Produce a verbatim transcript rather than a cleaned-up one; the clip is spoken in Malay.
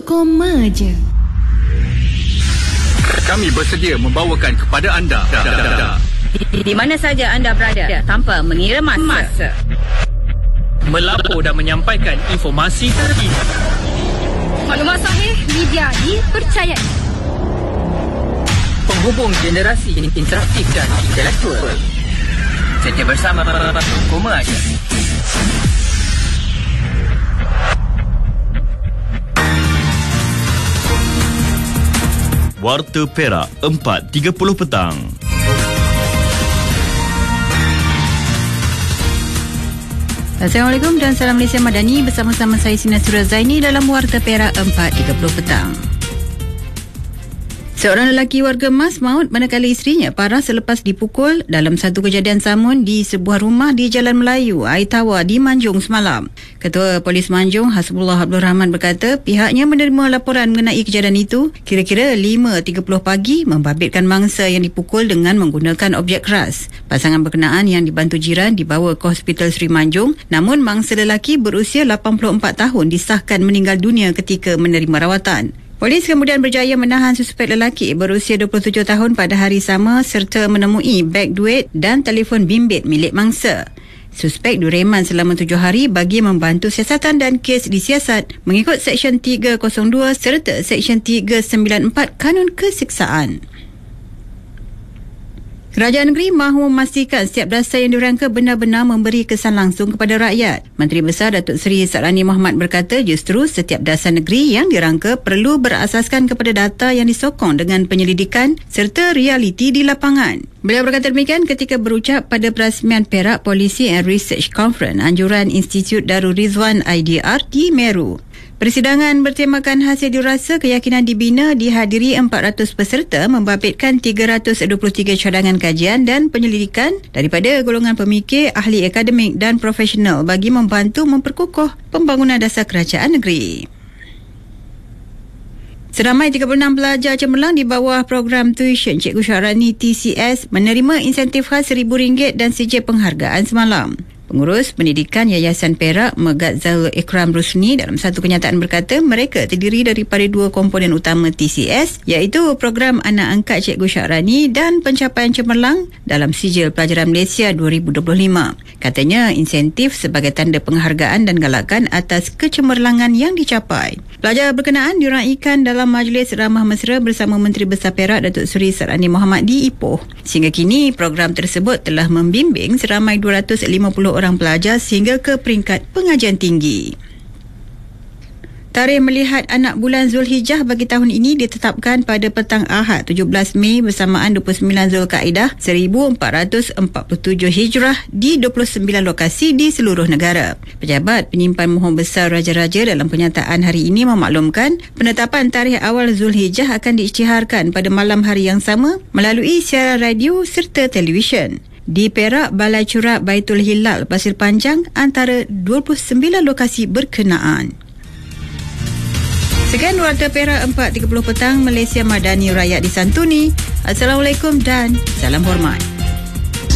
Duduk koma je. Kami bersedia membawakan kepada anda di, di mana saja anda berada tanpa mengira masa. masa. Melapor dan menyampaikan informasi terkini. Maklumat sahih, media dipercayai. Penghubung generasi interaktif dan intelektual. Setia bersama Koma Aja. Warta Perak empat tiga puluh petang. Assalamualaikum dan salam Malaysia Madani, bersama-sama saya Sina Surah Zaini dalam Warta Perak empat tiga puluh petang. Seorang lelaki warga Mas maut manakala isterinya parah selepas dipukul dalam satu kejadian samun di sebuah rumah di Jalan Melayu, Aitawa di Manjung semalam. Ketua Polis Manjung, Hasbullah Abdul Rahman berkata pihaknya menerima laporan mengenai kejadian itu kira-kira lima tiga puluh pagi membabitkan mangsa yang dipukul dengan menggunakan objek keras. Pasangan berkenaan yang dibantu jiran dibawa ke Hospital Sri Manjung, namun mangsa lelaki berusia lapan puluh empat tahun disahkan meninggal dunia ketika menerima rawatan. Polis kemudian berjaya menahan suspek lelaki berusia dua puluh tujuh tahun pada hari sama serta menemui beg duit dan telefon bimbit milik mangsa. Suspek direman selama tujuh hari bagi membantu siasatan dan kes disiasat mengikut Seksyen tiga kosong dua serta Seksyen tiga sembilan empat Kanun Keseksaan. Kerajaan negeri mahu memastikan setiap dasar yang dirangka benar-benar memberi kesan langsung kepada rakyat. Menteri Besar Datuk Seri Sa'rani Mohamad berkata justru setiap dasar negeri yang dirangka perlu berasaskan kepada data yang disokong dengan penyelidikan serta realiti di lapangan. Beliau berkata demikian ketika berucap pada perasmian Perak Policy and Research Conference Anjuran Institut Darul Rizwan I D R di Meru. Persidangan bertemakan hasil diurasa keyakinan dibina dihadiri empat ratus peserta membabitkan tiga ratus dua puluh tiga cadangan kajian dan penyelidikan daripada golongan pemikir, ahli akademik dan profesional bagi membantu memperkukuh pembangunan dasar kerajaan negeri. Seramai tiga puluh enam pelajar cemerlang di bawah program tuition Cikgu Syahrani T C S menerima insentif khas seribu ringgit dan sijil penghargaan semalam. Pengurus Pendidikan Yayasan Perak Megazzal Ikram Rusni dalam satu kenyataan berkata mereka terdiri daripada dua komponen utama T C S iaitu program Anak Angkat Cikgu Syahrani dan pencapaian cemerlang dalam Sijil Pelajaran Malaysia dua ribu dua puluh lima. Katanya insentif sebagai tanda penghargaan dan galakan atas kecemerlangan yang dicapai. Pelajar berkenaan diraikan dalam majlis ramah mesra bersama Menteri Besar Perak Datuk Seri Sa'rani Mohamad di Ipoh. Sehingga kini program tersebut telah membimbing seramai dua ratus lima puluh orang pelajar sehingga ke peringkat pengajian tinggi. Tarikh melihat anak bulan Zulhijjah bagi tahun ini ditetapkan pada petang Ahad tujuh belas Mei bersamaan dua puluh sembilan Zulkaidah seribu empat ratus empat puluh tujuh Hijrah di dua puluh sembilan lokasi di seluruh negara. Pejabat Penyimpan Mohon Besar Raja-Raja dalam penyataan hari ini memaklumkan penetapan tarikh awal Zulhijjah akan diisytiharkan pada malam hari yang sama melalui siaran radio serta televisyen. Di Perak, Balai Curak Baitul Hilal Pasir Panjang antara dua puluh sembilan lokasi berkenaan. Sekian Warta Perak empat tiga puluh petang, Malaysia Madani Rakyat disantuni. Assalamualaikum dan salam hormat.